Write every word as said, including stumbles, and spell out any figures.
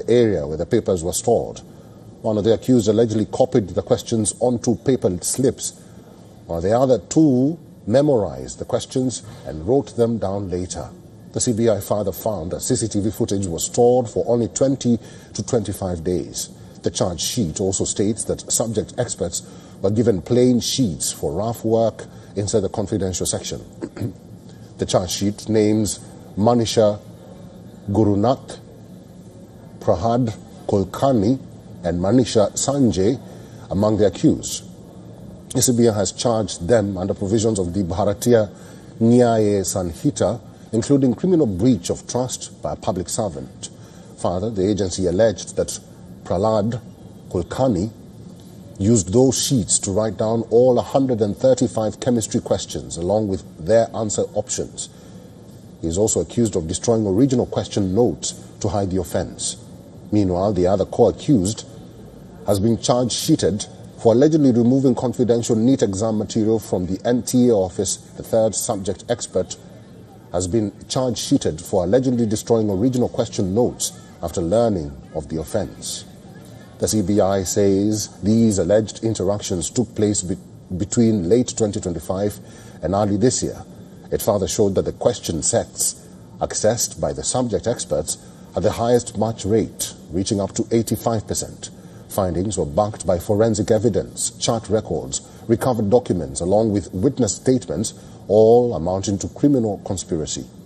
area where the papers were stored. One of the accused allegedly copied the questions onto paper slips, while the other two memorized the questions and wrote them down later. The C B I further found that C C T V footage was stored for only twenty to twenty-five days. The charge sheet also states that subject experts were given plain sheets for rough work inside the confidential section. The charge sheet names Manisha Gurunath, Prahad Kulkarni, and Manisha Sanjay among the accused. The C B I has charged them under provisions of the Bharatiya Nyaya Sanhita, including criminal breach of trust by a public servant. Further, the agency alleged that Prahlad Kulkarni used those sheets to write down all one hundred thirty-five chemistry questions along with their answer options. He is also accused of destroying original question notes to hide the offense. Meanwhile, the other co-accused has been charge sheeted for allegedly removing confidential NEET exam material from the N T A office. The third subject expert has been charge sheeted for allegedly destroying original question notes after learning of the offense. The C B I says these alleged interactions took place be between late twenty twenty-five and early this year. It further showed that the question sets accessed by the subject experts had the highest match rate, reaching up to eighty-five percent. Findings were backed by forensic evidence, chart records, recovered documents, along with witness statements, all amounting to criminal conspiracy.